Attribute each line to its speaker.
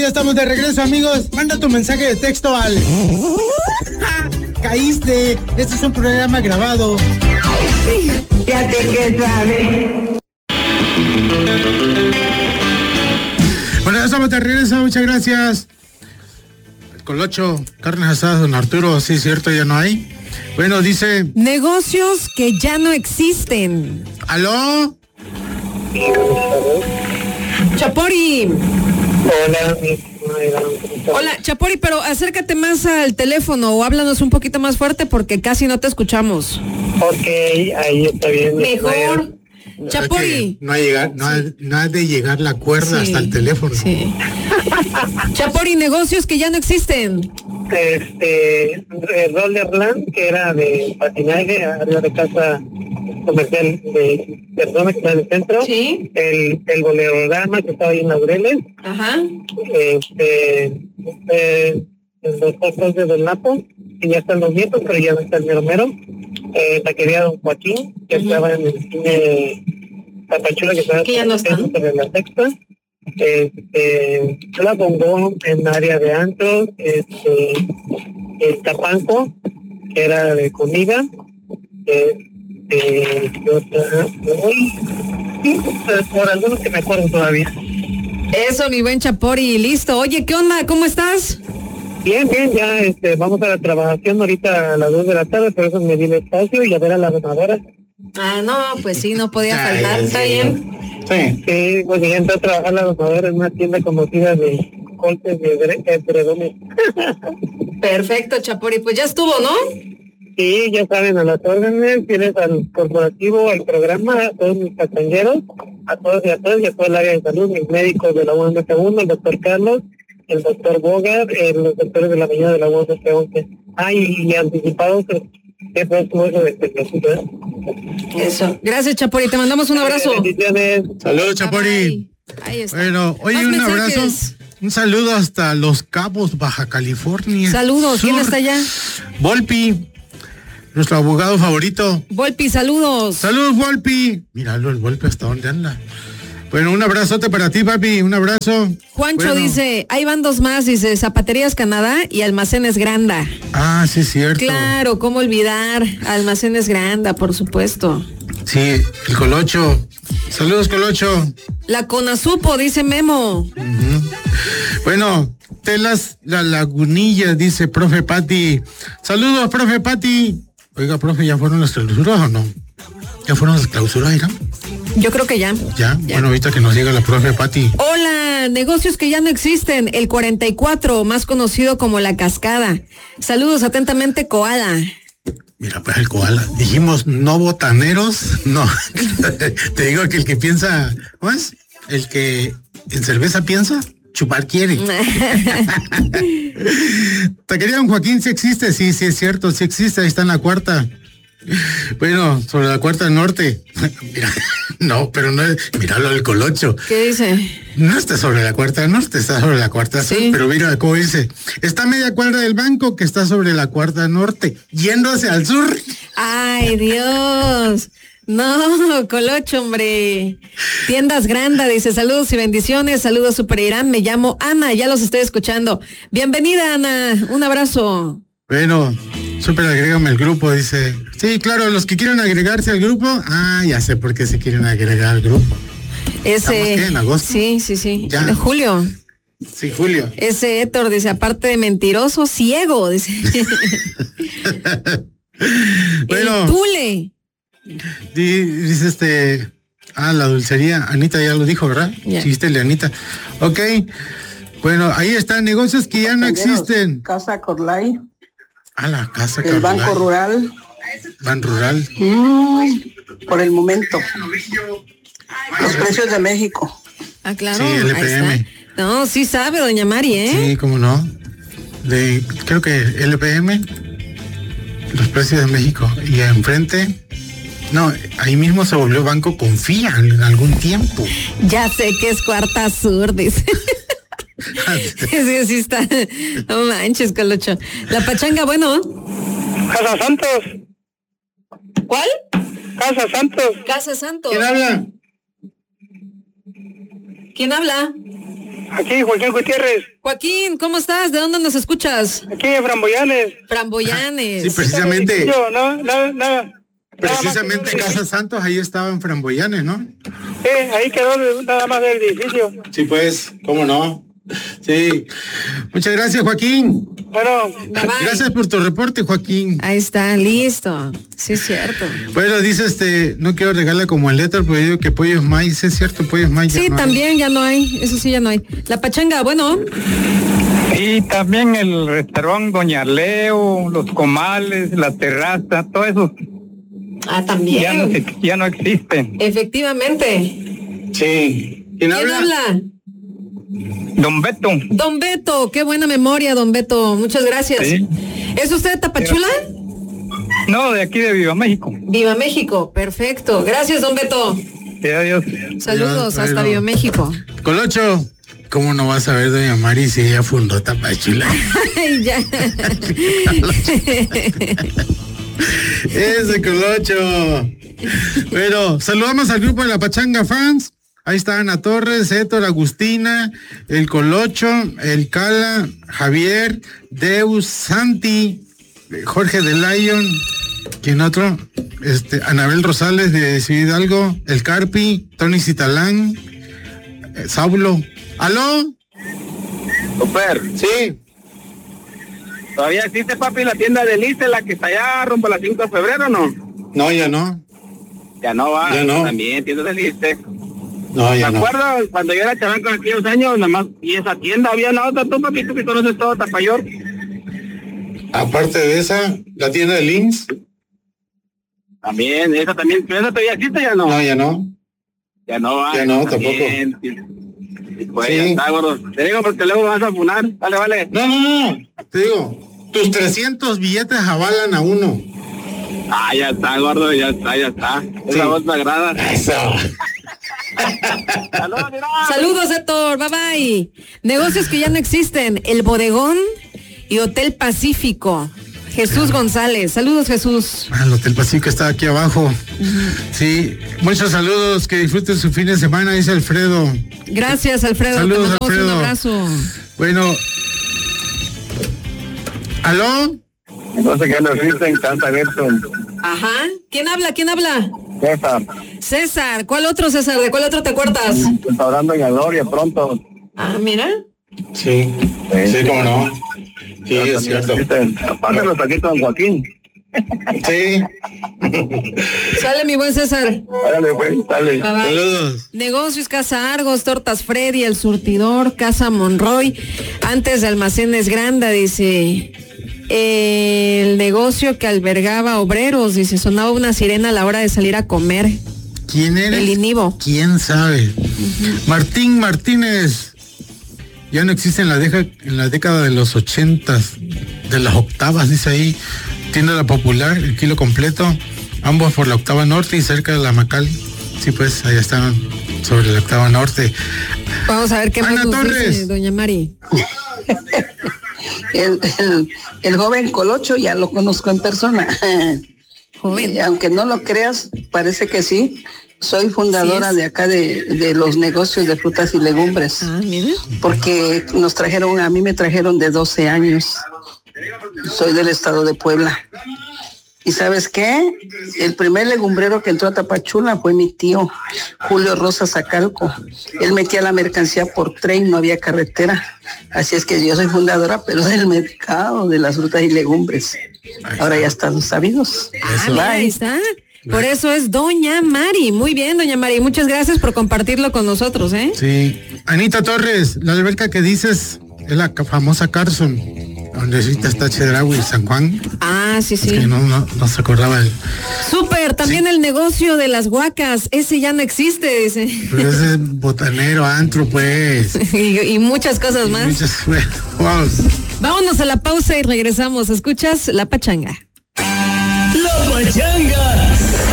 Speaker 1: ya estamos de regreso, amigos. Manda tu mensaje de texto al... Caíste. Este es un programa grabado.
Speaker 2: Fíjate que sabes.
Speaker 1: Bueno, ya estamos de regreso. Muchas gracias. El Colocho, carnes asadas, don Arturo. Sí, cierto, ya no hay. Bueno, dice...
Speaker 3: Negocios que ya no existen.
Speaker 1: ¿Aló?
Speaker 3: Chapori.
Speaker 4: Hola.
Speaker 3: Hola, Chapori, pero acércate más al teléfono o háblanos un poquito más fuerte porque casi no te escuchamos.
Speaker 4: Ok, ahí está bien.
Speaker 3: Mejor. Chapori.
Speaker 1: No ha de llegar la cuerda hasta el teléfono.
Speaker 3: Sí. Chapori, negocios que ya no existen.
Speaker 4: Rollerland, que era de patinaje, arriba de casa comercial de Perdona, que está en el centro.
Speaker 3: Sí.
Speaker 4: El Bolerodama, que estaba ahí en Laureles.
Speaker 3: Ajá.
Speaker 4: Los ojos de Don Napo, que ya están los nietos, pero ya no está el mero mero. Taquería Don Joaquín, que estaba en el cine Tapachula, que estaba
Speaker 3: que ya no están.
Speaker 4: sobre la Sexta. La Bombón en área de antros, el Tapanco, que era de comida, por algunos que me acuerdo todavía.
Speaker 3: Eso, mi buen Chapori, listo. Oye, ¿qué onda? ¿Cómo estás?
Speaker 4: Bien, ya vamos a la trabajación ahorita a las 2 de la tarde, por eso me di el espacio y a ver a la donadora.
Speaker 3: Ah, no, pues sí, no podía faltar, está bien.
Speaker 4: Sí, pues ya entré a trabajar la donadora en una tienda conocida de cortes de edredones.
Speaker 3: Perfecto, Chapori, pues ya estuvo, ¿no?
Speaker 4: Sí, ya saben, a las órdenes, tienes al corporativo, al programa, a todos mis pasanjeros, a todos y a todo el área de salud, mis médicos de la UMC1, el doctor Carlos, el doctor Bogar, los doctores de la mañana de la UMC11. Y anticipados, que fue eso de
Speaker 3: Eso. Gracias, Chapori, te mandamos un abrazo.
Speaker 4: Bendiciones.
Speaker 1: Saludos, Chapori.
Speaker 3: Ahí está.
Speaker 1: Bueno, oye,
Speaker 3: Más
Speaker 1: un
Speaker 3: mensajes.
Speaker 1: abrazo. Un saludo hasta Los Cabos, Baja California.
Speaker 3: Saludos, ¿quién está allá?
Speaker 1: Volpi, nuestro abogado favorito.
Speaker 3: Volpi, saludos.
Speaker 1: Saludos, Volpi. Míralo, el Volpi, ¿hasta dónde anda? Bueno, un abrazote para ti, papi, un abrazo.
Speaker 3: Juancho
Speaker 1: Bueno.
Speaker 3: dice, hay bandos más, dice, Zapaterías Canadá y Almacenes Granda.
Speaker 1: Ah, sí, es cierto.
Speaker 3: Claro, ¿cómo olvidar? Almacenes Granda, por supuesto.
Speaker 1: Sí, el Colocho. Saludos, Colocho.
Speaker 3: La Conasupo, dice Memo.
Speaker 1: Uh-huh. Bueno, Telas La Lagunilla, dice profe Pati. Saludos, profe Pati. Oiga, profe, ¿ya fueron las clausuras o no? ¿Ya fueron las clausuras, Ira?
Speaker 3: Yo creo que ya.
Speaker 1: Ya, bueno, ahorita que nos llega la profe Pati.
Speaker 3: Hola, negocios que ya no existen. El 44, más conocido como La Cascada. Saludos atentamente, Koala.
Speaker 1: Mira, pues el koala. Dijimos no botaneros, no. Te digo que el que piensa, ¿cómo es? El que en cerveza piensa, chupar quiere. Taquería Don Joaquín, sí existe, sí es cierto, sí existe, ahí está en la cuarta. Bueno, sobre la cuarta norte. Mira, no, pero no es, míralo al Colocho.
Speaker 3: ¿Qué dice?
Speaker 1: No está sobre la cuarta norte, está sobre la cuarta sur,
Speaker 3: Sí.
Speaker 1: pero mira cómo dice. Está a media cuadra del banco que está sobre la cuarta norte, yendo hacia el sur.
Speaker 3: Ay, Dios. No, Colocho, hombre. Tiendas Granda, dice, saludos y bendiciones, saludos Super Irán, me llamo Ana, ya los estoy escuchando. Bienvenida, Ana, un abrazo.
Speaker 1: Bueno, Super, agrégame al grupo, dice. Sí, claro, los que quieren agregarse al grupo, ya sé por qué se quieren agregar al grupo. ¿Estamos qué, en agosto?
Speaker 3: Sí.
Speaker 1: Ya.
Speaker 3: En julio.
Speaker 1: Sí, Julio.
Speaker 3: Ese Héctor dice, aparte de mentiroso, ciego, dice.
Speaker 1: Bueno.
Speaker 3: El Tule.
Speaker 1: Dice la dulcería, Anita ya lo dijo, ¿verdad?
Speaker 3: Ya.
Speaker 1: Chiste de Anita. Ok. Bueno, ahí están, negocios que ya no existen.
Speaker 5: Casa Corlay.
Speaker 1: La casa
Speaker 5: El
Speaker 1: Carolina.
Speaker 5: Banco Rural.
Speaker 1: Ban Rural.
Speaker 5: Por el momento. Los precios de México.
Speaker 3: Ah, claro.
Speaker 1: Sí,
Speaker 3: ahí
Speaker 1: LPM.
Speaker 3: está. No, sí sabe, doña Mari, ¿eh?
Speaker 1: Sí, cómo no. Creo que LPM, los precios de México. Y enfrente, no, ahí mismo se volvió Banco Confía en algún tiempo.
Speaker 3: Ya sé que es Cuarta Sur, dice. Sí está. No manches, Colocho. La pachanga, bueno.
Speaker 4: Casa Santos.
Speaker 3: ¿Cuál?
Speaker 4: Casa Santos.
Speaker 3: Casa Santos.
Speaker 1: ¿Quién habla?
Speaker 3: ¿Quién habla?
Speaker 4: Aquí, Joaquín Gutiérrez.
Speaker 3: Joaquín, ¿cómo estás? ¿De dónde nos escuchas?
Speaker 4: Aquí en Framboyanes.
Speaker 3: Framboyanes.
Speaker 1: Sí, precisamente.
Speaker 4: Nada.
Speaker 1: Precisamente Casa Santos, ahí estaba en Framboyanes, ¿no?
Speaker 4: Ahí quedó nada más del edificio.
Speaker 1: Sí, pues, ¿cómo no? Sí. Muchas gracias, Joaquín.
Speaker 4: Bueno,
Speaker 3: Bye, bye.
Speaker 1: Gracias por tu reporte, Joaquín.
Speaker 3: Ahí está, listo. Sí, es cierto.
Speaker 1: Bueno, dice no quiero regalar como el letra, pero yo digo que pollos maíz, es cierto, pollos maíz.
Speaker 3: Sí,
Speaker 1: no
Speaker 3: también ya no hay. Eso sí, ya no hay. La pachanga, bueno.
Speaker 6: Y también el restaurante Doña Leo, los comales, la terraza, todo eso
Speaker 3: Ah, también.
Speaker 6: ya no existen.
Speaker 3: Efectivamente.
Speaker 1: Sí. ¿Quién
Speaker 3: ¿Quién
Speaker 1: habla?
Speaker 3: habla?
Speaker 6: Don Beto.
Speaker 3: Don Beto, qué buena memoria, don Beto. Muchas gracias.
Speaker 6: Sí.
Speaker 3: ¿Es usted de Tapachula?
Speaker 6: No, de aquí de Viva México.
Speaker 3: Viva México, perfecto. Gracias, don Beto.
Speaker 6: Sí, adiós.
Speaker 3: Saludos
Speaker 1: Bueno.
Speaker 3: hasta Viva México.
Speaker 1: Colocho, ¿cómo no vas a ver doña Mari si ella fundó Tapachula?
Speaker 3: Ay, ya.
Speaker 1: Ese Colocho. Bueno, saludamos al grupo de la Pachanga Fans. Ahí está Ana Torres, Héctor, Agustina, el Colocho, el Cala, Javier, Deus, Santi, Jorge de Lion, ¿quién otro? Anabel Rosales de Ciudad Hidalgo, el Carpi, Tony Citalán, Saulo. ¿Aló?
Speaker 7: Super,
Speaker 1: Sí.
Speaker 7: ¿todavía existe, papi, la tienda de Lice, la que está allá rumbo a la 5 de febrero, no?
Speaker 1: No, ya no.
Speaker 7: Ya no va.
Speaker 1: Ya no.
Speaker 7: También, tienda de Lice.
Speaker 1: No, ya
Speaker 7: ¿Me
Speaker 1: no.
Speaker 7: acuerdo cuando yo era chaval con aquellos años, nada más, y esa tienda había la otra, tú, papi, tú que conoces todo Tapayor?
Speaker 1: Aparte de esa, la tienda de Links.
Speaker 7: También, esa todavía existe, ya no.
Speaker 1: No, ya no.
Speaker 7: Ya no va.
Speaker 1: Ya no,
Speaker 7: también. Pues
Speaker 1: Sí.
Speaker 7: ya está, gordo. Te digo porque luego vas a funar. Vale.
Speaker 1: No. Te digo, tus 300 billetes avalan a uno.
Speaker 7: Ah, ya está, gordo, ya está.
Speaker 1: Sí.
Speaker 7: Esa voz me agrada.
Speaker 1: Eso.
Speaker 7: Saludos, mira.
Speaker 3: Saludos, Héctor. Bye bye. Negocios que ya no existen. El Bodegón y Hotel Pacífico. Jesús González. Saludos, Jesús.
Speaker 1: El Hotel Pacífico está aquí abajo. Sí, muchos saludos, que disfruten su fin de semana, dice Alfredo.
Speaker 3: Gracias, Alfredo.
Speaker 1: Saludos,
Speaker 3: Te mandamos
Speaker 1: Alfredo.
Speaker 3: un abrazo.
Speaker 1: Bueno. ¿Aló?
Speaker 7: No sé qué no existen, canta abierto.
Speaker 3: Ajá. ¿Quién habla?
Speaker 7: César,
Speaker 3: César. ¿Cuál otro, César? ¿De cuál otro te acuerdas?
Speaker 7: restaurante en la Gloria, pronto.
Speaker 3: Ah, mira.
Speaker 1: Sí, cómo no. Sí, es cierto.
Speaker 7: Aparte los taquitos de Joaquín.
Speaker 1: Sí,
Speaker 3: Sale mi buen César.
Speaker 7: Dale, pues, dale.
Speaker 3: Bye, bye.
Speaker 1: saludos.
Speaker 3: Negocios Casa Argos, Tortas Freddy, El Surtidor, Casa Monroy, antes de Almacenes Granda, dice. El negocio que albergaba obreros, dice, sonaba una sirena a la hora de salir a comer.
Speaker 1: ¿Quién eres?
Speaker 3: El Inivo.
Speaker 1: ¿Quién sabe? Martín Martínez. Ya no existe en la década de los 80s, de las octavas, dice ahí. Tienda La Popular, el kilo completo, ambos por la octava norte y cerca de la Macal. Sí, pues, allá están sobre la octava norte.
Speaker 3: Vamos a ver qué
Speaker 1: Ana
Speaker 3: más nos
Speaker 1: Torres.
Speaker 3: dice doña Mari.
Speaker 5: El joven Colocho ya lo conozco en persona.
Speaker 3: Joven.
Speaker 5: Aunque no lo creas, parece que sí. Soy fundadora
Speaker 3: Sí es.
Speaker 5: de acá de los negocios de frutas y legumbres.
Speaker 3: Ah, mira.
Speaker 5: Porque a mí me trajeron de 12 años. Soy del estado de Puebla. ¿Y sabes qué? El primer legumbrero que entró a Tapachula fue mi tío, Julio Rosa Zacalco. Él metía la mercancía por tren, no había carretera. Así es que yo soy fundadora, pero del mercado de las frutas y legumbres. Ahora ya están sabidos.
Speaker 3: Ah, mira, ahí está. Por eso es doña Mari. Muy bien, doña Mari. Muchas gracias por compartirlo con nosotros, ¿eh?
Speaker 1: Sí. Anita Torres, la alberca que dices es la famosa Carson, donde ahorita está Chedraui, San Juan.
Speaker 3: Ah, sí, sí.
Speaker 1: Es que no se acordaba el...
Speaker 3: Súper, también el negocio de las huacas, ese ya no existe, dice.
Speaker 1: Pero ese es botanero, antro, pues.
Speaker 3: y muchas cosas más.
Speaker 1: Bueno, vamos.
Speaker 3: Vámonos a la pausa y regresamos. ¿Escuchas? La Pachanga.
Speaker 8: La Pachanga